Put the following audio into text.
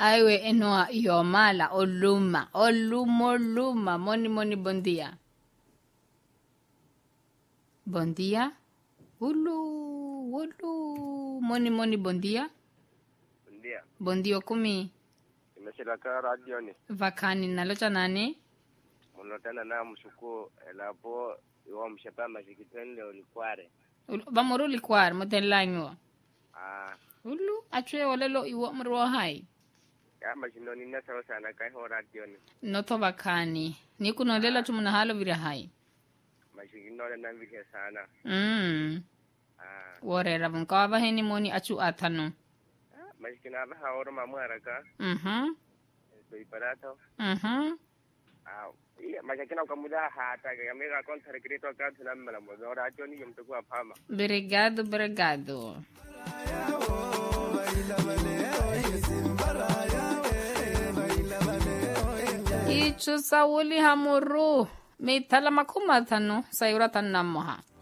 Aiwe enoa iomala oluma. Oluma. Moni buen día. Buen día. Ulu. Moni buen día. Buen día. Buen día kumi. Imesela ka radio ni. Vakani nalocha nani? Munotana na mshuku elapo iwa mshepa mashikitende ulikware. Vamoro likwar motenlanyo. Ulu achwe olelo iwo mro hai. Ya mashinoni na sawa sana kai ho radio ni. Noto vakani. Ni kunolela tumuna halo vira hai. Mashinoni na vike sana. Worera mkawa heni moni achu atano. Mashikina ba haoro mamuaraka. So iparato. Mashakina ukamuda hata kamera kontra krito ka tunamala mo radio ni yumtukua pama. Obrigado. Ichu sawuli hamuru. Me tala makuma tano sayura tanamoha.